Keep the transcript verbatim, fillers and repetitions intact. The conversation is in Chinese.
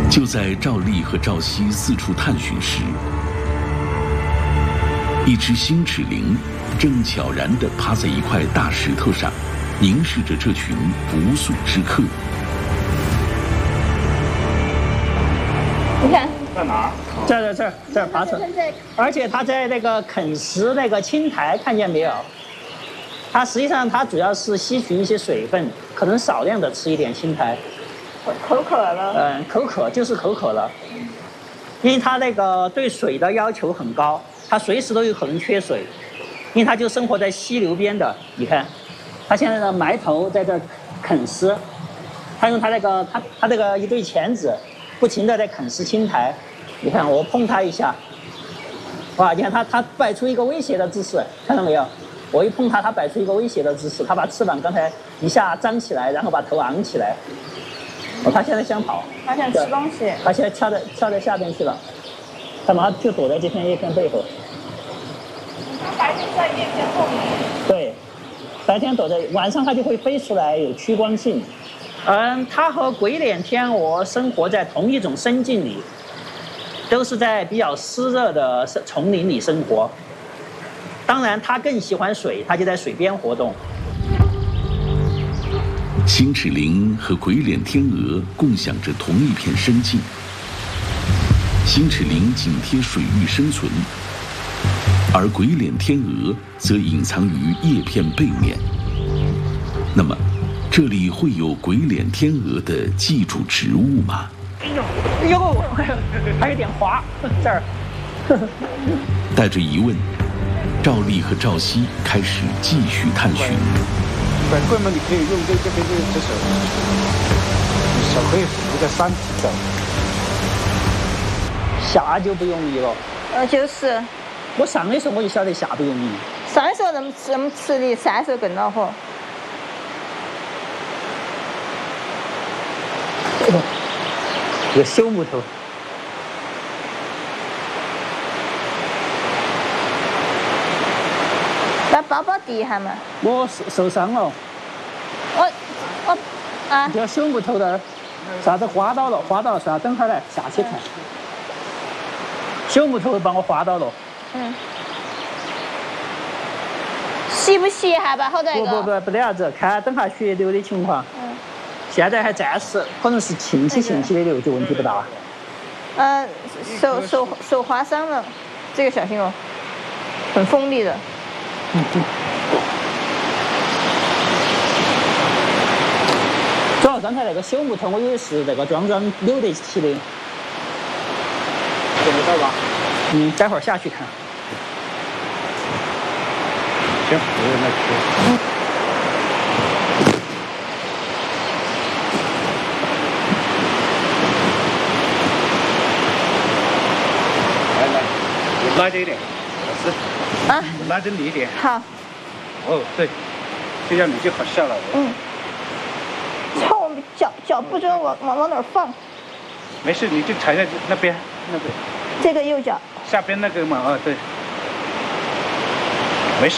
就在赵丽和赵熙四处探寻时，一只新齿羚正悄然地趴在一块大石头上，凝视着这群不速之客。 你看， 在哪儿？ 这儿这儿这儿爬出来，而且它在那个啃食那个青苔，看见没有？它实际上它主要是吸取一些水分，可能少量的吃一点青苔。 口渴了。 嗯，口渴就是口渴了，因为它那个对水的要求很高，它随时都有可能缺水，因为它就生活在溪流边的。你看，它现在的埋头在这啃食，它用它那个它它那个一对钳子，不停地在啃食青苔。你看，我碰它一下，哇！你看它它摆出一个威胁的姿势，看到没有？我一碰它，它摆出一个威胁的姿势，它把翅膀刚才一下张起来，然后把头昂起来。哦，它现在想跑， 它想吃东西。 它现在跳在跳在下边去了，它马上就躲在这片叶片背后。 它白天在叶片后面。 对，白天躲在，晚上它就会飞出来，有趋光性。嗯，它和鬼脸天鹅生活在同一种生境里，都是在比较湿热的丛林里生活。当然，它更喜欢水，它就在水边活动。 新齿羚和鬼脸天鹅共享着同一片生境。新齿羚紧贴水域生存，而鬼脸天鹅则隐藏于叶片背面。那么，这里会有鬼脸天鹅的寄主植物吗？ 哎呦，哎呦，还有点滑，这儿。 带着疑问，赵丽和赵熙开始继续探寻。 拐棍嘛，你可以用这这边这只手，手可以扶着山体走。 下就不容易了。 呃，就是。 我上的时候我就晓得下不容易。 上的时候那么那么吃力，下的时候更恼火。 这个朽木头。 来抱抱地下嘛。 我受受伤了。 我我啊。 这朽木头那儿，啥子划到了？划到了是吧？等会儿来下去看。朽木头把我划到了。 嗯。洗不洗一下吧？好在一个。 不不不，不得啥子，看等下血流的情况。 嗯。 现在还暂时可能是沁起沁起的流，就问题不大。 呃，受受受划伤了，这个小心哦，很锋利的。 嗯嗯。主要刚才那个朽木头，我以为是那个桩桩扭得起的。 见得到吧？ 嗯，待会儿下去看。 行，我有那去。嗯。来来，你拉着一点，老师。啊。拉着你一点。 好。 哦，对，这样你就好下来了。 嗯。操，我脚脚不准往往往哪儿放。 没事，你就踩在那边那边。 这个右脚。 下边那个嘛，啊对。